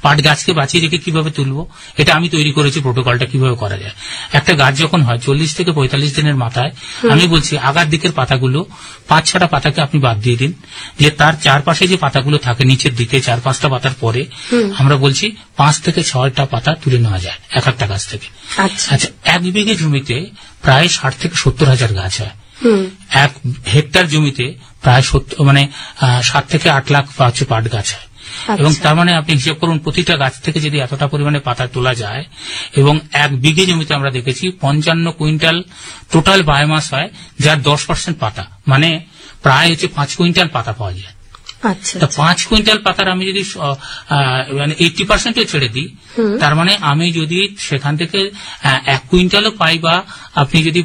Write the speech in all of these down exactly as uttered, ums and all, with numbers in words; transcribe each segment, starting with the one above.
পাট গাছকে বাঁচিয়ে রেখে কিভাবে তুলবো, এটা আমি তৈরি করেছি প্রোটোকলটা কিভাবে করা যায়। একটা গাছ যখন হয় চল্লিশ থেকে পঁয়তাল্লিশ দিনের মাথায় আমি বলছি আগার দিকের পাতাগুলো পাঁচ ছটা পাতাকে আপনি বাদ দিয়ে দিন, যে তার চারপাশে যে পাতাগুলো থাকে নিচের দিকে চার পাঁচটা পাতার পরে আমরা বলছি পাঁচ থেকে ছয়টা পাতা তুলে নেওয়া যায় এক একটা গাছ থেকে। আচ্ছা, এক বিঘে জমিতে প্রায় ষাট থেকে সত্তর হাজার গাছ হয়, এক হেক্টর জমিতে প্রায় মানে সাত থেকে আট লাখ হচ্ছে পাট গাছ হয়। এবং তার মানে আপনি হিসেব করুন প্রতিটা গাছ থেকে যদি এতটা পরিমাণে পাতা তোলা যায়, এবং এক বিঘে জমিতে আমরা দেখেছি পঞ্চান্ন কুইন্টাল টোটাল বায়োমাস হয়, যার দশ পার্সেন্ট পাতা, মানে প্রায় হচ্ছে পাঁচ কুইন্টাল পাতা পাওয়া যায়। তা পাঁচ কুইন্টাল পাতার আমি যদি মানে এইটি পার্সেন্টও ছেড়ে দিই, তার মানে আমি যদি সেখান থেকে এক কুইন্টালও পাই, বা আপনি যদি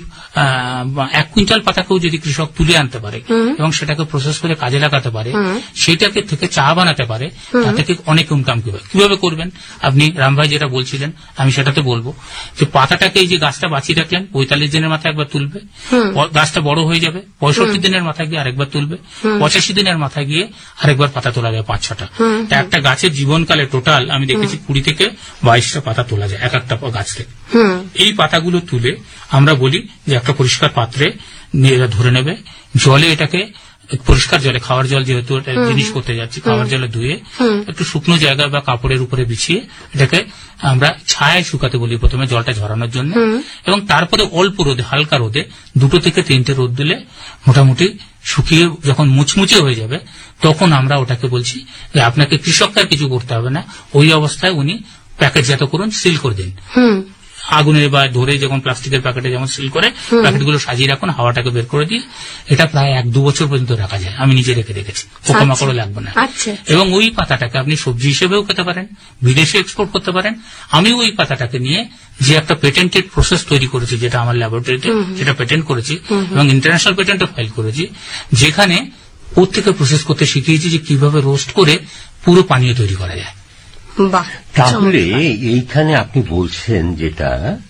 এক কুইন্টাল পাতাকেও যদি কৃষক তুলে আনতে পারে এবং সেটাকে প্রসেস করে কাজে লাগাতে পারে, সেটাকে থেকে চা বানাতে পারে, তা থেকে অনেক ইনকাম কিভাবে করবেন আপনি রামভাই যেটা বলছিলেন আমি সেটাতে বলবো যে পাতাটাকে এই যে গাছটা বাঁচিয়ে রাখলেন পঁয়তাল্লিশ দিনের মাথায় একবার তুলবে, গাছটা বড় হয়ে যাবে, পঁয়ষট্টি দিনের মাথায় গিয়ে আরেকবার তুলবে, পঁচাশি দিনের মাথায় গিয়ে আরেকবার পাতা তোলা যায় পাঁচ ছটা। একটা গাছের জীবনকালে টোটাল আমি দেখেছি কুড়ি থেকে বাইশটা পাতা তোলা যায় এক একটা গাছ থেকে। এই পাতাগুলো তুলে আমরা বলি যে একটা পরিষ্কার পাত্রে ধরে নেবে, জলে এটাকে পরিষ্কার জলে, খাওয়ার জল যেহেতু জিনিস করতে যাচ্ছি, খাওয়ার জলে ধুয়ে একটু শুকনো জায়গা বা কাপড়ের উপরে বিছিয়ে এটাকে আমরা ছায়ায় শুকাতে বলি প্রথমে জলটা ঝরানোর জন্য, এবং তারপরে অল্প রোদে হালকা রোদে দুটো থেকে তিনটে রোদ দিলে মোটামুটি শুকিয়ে যখন মুচমুচে হয়ে যাবে তখন আমরা ওটাকে বলছি যে আপনাকে কৃষককে কিছু করতে হবে না, ওই অবস্থায় উনি প্যাকেটজাত করুন, সিল করে দিন আগুনে বা ধরে, যখন প্লাস্টিকের প্যাকেটে যেমন সিল করে প্যাকেটগুলো সাজিয়ে রাখুন, হাওয়াটাকে বের করে দিয়ে এটা প্রায় এক দু বছর পর্যন্ত রাখা যায়, আমি নিজে রেখে রেখেছি, পোকামাকড়ও লাগবে না। এবং ওই পাতাটাকে আপনি সবজি হিসেবেও খেতে পারেন, বিদেশে এক্সপোর্ট করতে পারেন। আমি ওই পাতাটাকে নিয়ে যে একটা পেটেন্টেড প্রসেস তৈরি করেছি, যেটা আমার ল্যাবরেটরিতে সেটা পেটেন্ট করেছি এবং ইন্টারন্যাশনাল পেটেন্টও ফাইল করেছি, যেখানে প্রত্যেকে প্রসেস করতে শিখিয়েছি যে কিভাবে রোস্ট করে পুরো পানীয় তৈরি করা যায়। তাহলে এইখানে আপনি বলছেন যেটা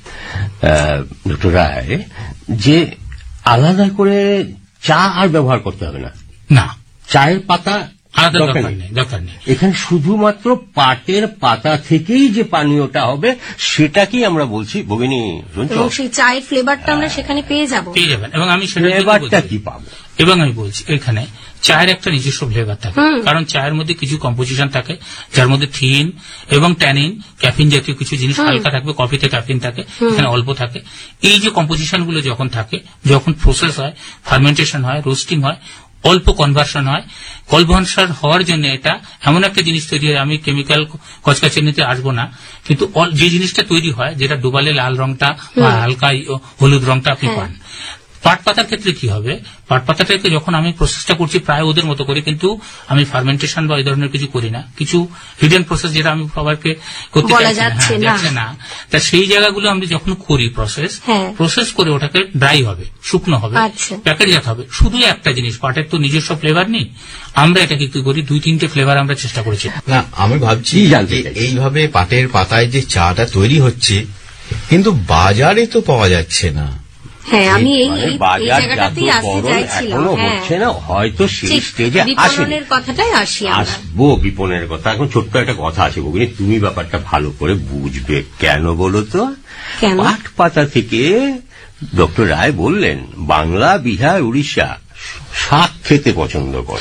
ডক্টর রায়, যে আলাদা করে চা আর ব্যবহার করতে হবে না, না চায়ের পাতা আলাদা দরকার নেই, দরকার নেই। এখানে শুধুমাত্র পাটের পাতা থেকেই যে পানীয়টা হবে সেটাকেই আমরা বলছি ভগিনী, এবং সেই চায়ের ফ্লেভারটা আমরা সেখানে পেয়ে যাব, পেয়ে যাবেন। এবং আমি ফ্লেভারটা কি পাবো, এবং আমি বলছি এখানে চায়ের একটা নিজস্ব ফ্লেভার থাকে, কারণ চায়ের মধ্যে কিছু কম্পোজিশন থাকে যার মধ্যে থিন এবং ট্যানিন, ক্যাফিন জাতীয় কিছু জিনিস হালকা থাকবে, কফিতে ক্যাফিন থাকে, এখানে অল্প থাকে। এই যে কম্পোজিশন গুলো যখন থাকে, যখন প্রসেস হয়, ফার্মেন্টেশন হয়, রোস্টিং হয়, অল্প কনভার্সন হয়, কনভার্সন হওয়ার জন্য এটা এমন একটা জিনিস তৈরি হয়, আমি কেমিক্যাল কচকাচেনিতে আসবো না, কিন্তু যে জিনিসটা তৈরি হয় যেটা ডুবালে লাল রংটা বা হালকা হলুদ রংটা আপনি পান। পাট পাতার ক্ষেত্রে কি হবে, পাট পাতাটাকে যখন আমি প্রসেসটা করছি প্রায় ওদের মতো করি, কিন্তু আমি ফার্মেন্টেশন বা এই ধরনের কিছু করি না, কিছু হিডেন প্রসেস যেটা আমি সবাইকে করতে যাচ্ছে না, তা সেই জায়গাগুলো আমি যখন করি প্রসেস প্রসেস করে ওটাকে ড্রাই হবে, শুকনো হবে, প্যাকেটজাত হবে। শুধু একটা জিনিস, পাটের তো নিজস্ব ফ্লেভার নেই, আমরা এটাকে কি করি দুই তিনটে ফ্লেভার আমরা চেষ্টা করেছি। না আমি ভাবছি এইভাবে পাটের পাতায় যে চাটা তৈরি হচ্ছে কিন্তু বাজারে তো পাওয়া যাচ্ছে না। হ্যাঁ, আমি এই জায়গাটাতেই আসতে চাইছিলাম, হচ্ছে না, হয়তো সেই স্টেজে বিপণনের কথাটাই আসি, আসবো বিপণনের কথা। এখন ছোট্ট একটা কথা আছে ভগিনী, তুমি ব্যাপারটা ভালো করে বুঝবে, কেন বলো তো? পাট পাতা থেকে ডক্টর রায় বললেন বাংলা, বিহার, উড়িষ্যা শাক খেতে পছন্দ করে,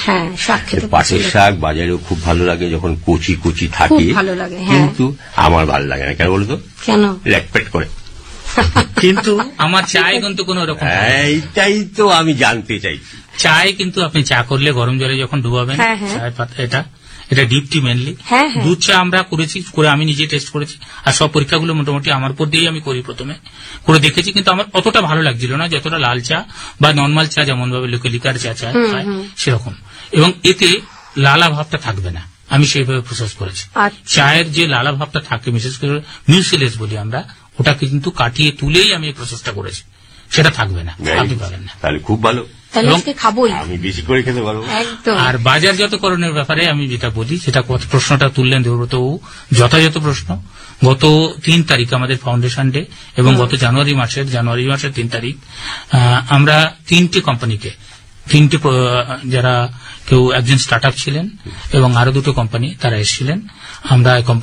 পাটের শাক বাজারেও খুব ভালো লাগে যখন কচি কচি থাকে, কিন্তু আমার ভালো লাগে না। কেন বলো তো? কেন? ল্যাটপেট করে। কিন্তু আমার চায় কিন্তু কোন রকম, এইটাই তো আমি জানতে চাইছি। চায় কিন্তু আপনি চা করলে গরম জলে যখন ডুবাবেন, চায়ের পাতা এটা এটা ডিপ টি মেনলি, দুধ চা আমরা করেছি, করে আমি নিজে টেস্ট করেছি, আর সব পরীক্ষাগুলো মোটামুটি আমার উপর দিয়েই আমি করি, প্রথমে করে দেখেছি, কিন্তু আমার অতটা ভালো লাগছিল না যতটা লাল চা বা নর্মাল চা যেমন ভাবে লোকে লিকার চা চায় সেরকম। এবং এতে লালা ভাবটা থাকবে না, আমি সেইভাবে প্রসেস করেছি। চায়ের যে লালা ভাবটা থাকে, বিশেষ করে মিউসিলেস বলি আমরা, ওটাকে কিন্তু কাটিয়ে তুলেই আমি এই প্রসেসটা করেছি, সেটা থাকবে না, আপনি পাবেন না। তাহলে খুব ভালো, আমি বেশি করে খেতে পারবো। আর বাজারজাতকরণের ব্যাপারে আমি যেটা বলি, সেটা প্রশ্নটা তুললেন দেবব্রত, যথাযথ প্রশ্ন। গত তিন তারিখ আমাদের ফাউন্ডেশন ডে, এবং গত জানুয়ারি মাসের জানুয়ারি মাসের তিন তারিখ আমরা তিনটি কোম্পানিকে, তিনটি যারা কেউ একজন স্টার্ট আপ ছিলেন এবং আরো দুটো কোম্পানি তারা এসেছিলেন, আমরা